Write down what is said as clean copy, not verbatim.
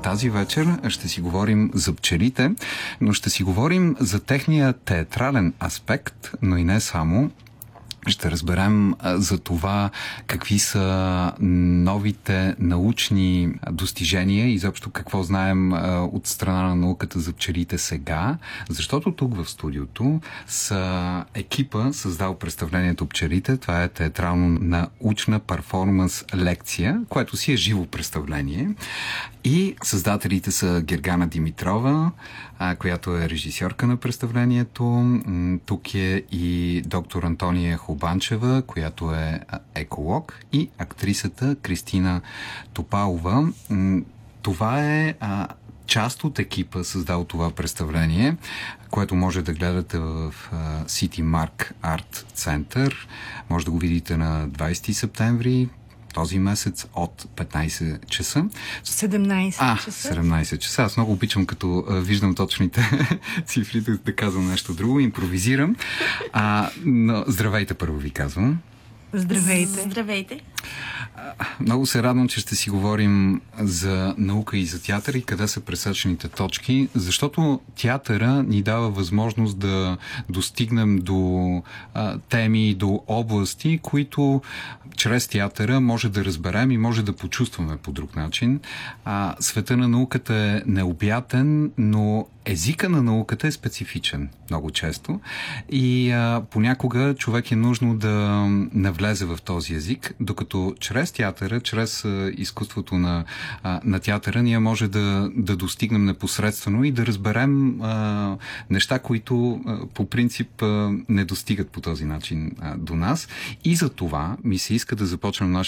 тази вечер ще си говорим за пчелите, но ще си говорим за техния театрален аспект, но и не само. Ще разберем за това какви са новите научни достижения и изобщо какво знаем от страна на науката за пчелите сега, защото тук в студиото са екипа, създал представлението Пчелите. Това е театрално-научна перформанс лекция, което си е живо представление. И създателите са Гергана Димитрова, която е режисьорка на представлението. Тук е и доктор Антония Хубанчева, която е еколог, и актрисата Кристина Топалова. Това е част от екипа, създал това представление, което може да гледате в City Mark Art Center. Може да го видите на 20 септември, този месец от 15 часа. 17 часа. 17 часа. Аз много обичам, като виждам точните цифри, да казвам нещо друго. Импровизирам. Но здравейте, първо ви казвам. Здравейте. Здравейте. Много се радвам, че ще си говорим за наука и за театър и къде са пресечените точки, защото театъра ни дава възможност да достигнем до теми, до области, които чрез театъра може да разберем и може да почувстваме по друг начин. Света на науката е необятен, но езика на науката е специфичен много често и понякога човек е нужно да навлезе в този език, докато чрез театъра, чрез изкуството на театъра ние може да достигнем непосредствено и да разберем неща, които по принцип не достигат по този начин до нас. И за това ми се иска да започнем